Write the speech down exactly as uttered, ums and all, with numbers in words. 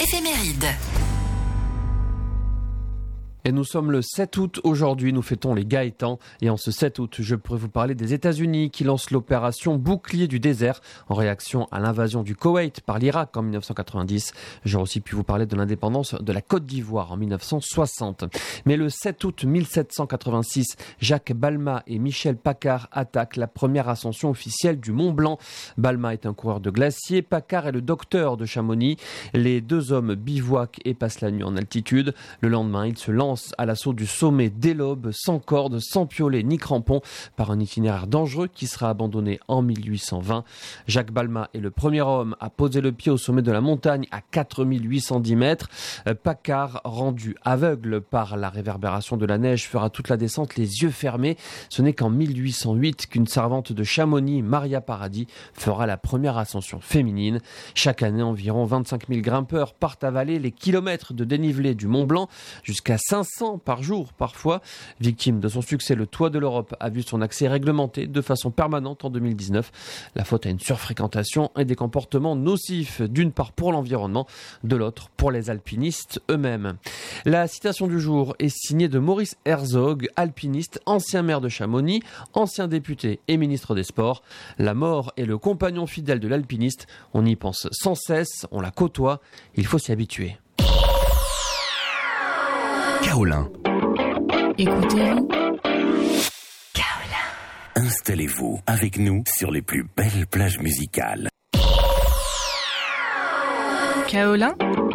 éphéméride. Et nous sommes le sept août aujourd'hui, nous fêtons les Gaétans. Et en ce sept août, je pourrais vous parler des États-Unis qui lancent l'opération Bouclier du désert en réaction à l'invasion du Koweït par l'Irak en dix-neuf cent quatre-vingt-dix. J'aurais aussi pu vous parler de l'indépendance de la Côte d'Ivoire en dix-neuf cent soixante. Mais le sept août mille sept cent quatre-vingt-six, Jacques Balmat et Michel Paccard attaquent la première ascension officielle du Mont Blanc. Balmat est un coureur de glacier, Paccard est le docteur de Chamonix. Les deux hommes bivouaquent et passent la nuit en altitude. Le lendemain, ils se lancent à l'assaut du sommet dès l'aube, sans corde, sans piolet ni crampons, par un itinéraire dangereux qui sera abandonné en mille huit cent vingt. Jacques Balmat est le premier homme à poser le pied au sommet de la montagne à quatre mille huit cent dix mètres. Paccard, rendu aveugle par la réverbération de la neige, fera toute la descente les yeux fermés. Ce n'est qu'en mille huit cent huit qu'une servante de Chamonix, Maria Paradis, fera la première ascension féminine. Chaque année, environ vingt-cinq mille grimpeurs partent avaler les kilomètres de dénivelé du Mont Blanc, jusqu'à cinq cents par jour parfois. Victime de son succès, le Toit de l'Europe a vu son accès réglementé de façon permanente en deux mille dix-neuf. La faute à une surfréquentation et des comportements nocifs, d'une part pour l'environnement, de l'autre pour les alpinistes eux-mêmes. La citation du jour est signée de Maurice Herzog, alpiniste, ancien maire de Chamonix, ancien député et ministre des Sports. La mort est le compagnon fidèle de l'alpiniste. On y pense sans cesse, on la côtoie, il faut s'y habituer. Kaolin. Écoutez-vous. Kaolin. Installez-vous avec nous sur les plus belles plages musicales. Kaolin.